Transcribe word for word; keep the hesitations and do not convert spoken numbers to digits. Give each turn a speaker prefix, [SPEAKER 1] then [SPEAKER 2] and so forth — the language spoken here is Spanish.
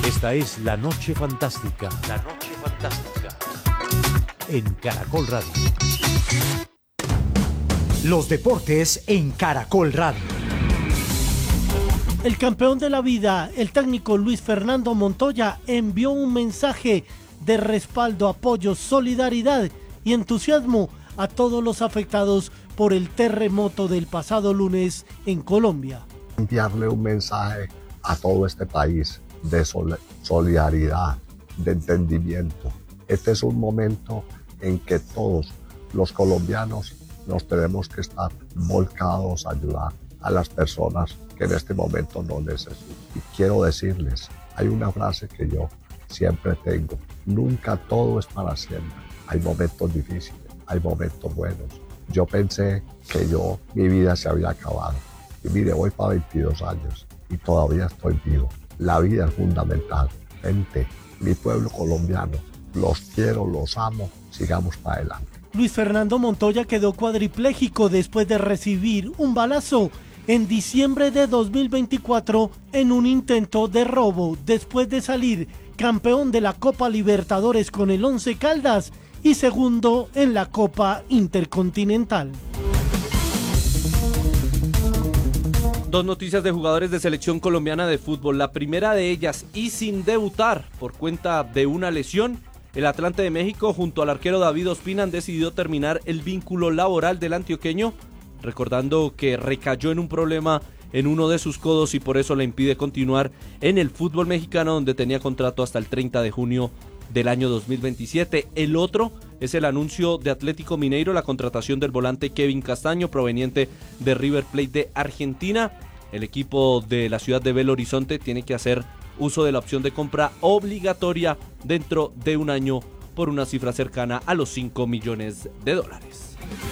[SPEAKER 1] Esta es La Noche Fantástica. La Noche Fantástica. En Caracol Radio.
[SPEAKER 2] Los deportes en Caracol Radio.
[SPEAKER 3] El campeón de la vida, el técnico Luis Fernando Montoya, envió un mensaje de respaldo, apoyo, solidaridad y entusiasmo a todos los afectados por el terremoto del pasado lunes en Colombia.
[SPEAKER 4] Enviarle un mensaje a todo este país de sol- solidaridad, de entendimiento. Este es un momento en que todos los colombianos nos tenemos que estar volcados a ayudar a las personas que en este momento no necesitan. Y quiero decirles, hay una frase que yo siempre tengo: nunca todo es para siempre. Hay momentos difíciles, hay momentos buenos. Yo pensé que yo, mi vida se había acabado. Y mire, voy para veintidós años y todavía estoy vivo. La vida es fundamental. Gente, mi pueblo colombiano, los quiero, los amo, sigamos para adelante.
[SPEAKER 3] Luis Fernando Montoya quedó cuadripléjico después de recibir un balazo en diciembre de dos mil veinticuatro en un intento de robo, después de salir campeón de la Copa Libertadores con el Once Caldas y segundo en la Copa Intercontinental.
[SPEAKER 5] Dos noticias de jugadores de selección colombiana de fútbol. La primera de ellas, y sin debutar por cuenta de una lesión, el Atlante de México junto al arquero David Ospina han decidido terminar el vínculo laboral del antioqueño, recordando que recayó en un problema en uno de sus codos y por eso le impide continuar en el fútbol mexicano, donde tenía contrato hasta el treinta de junio del año dos mil veintisiete. El otro es el anuncio de Atlético Mineiro, la contratación del volante Kevin Castaño, proveniente de River Plate de Argentina. El equipo de la ciudad de Belo Horizonte tiene que hacer uso de la opción de compra obligatoria dentro de un año por una cifra cercana a los cinco millones de dólares.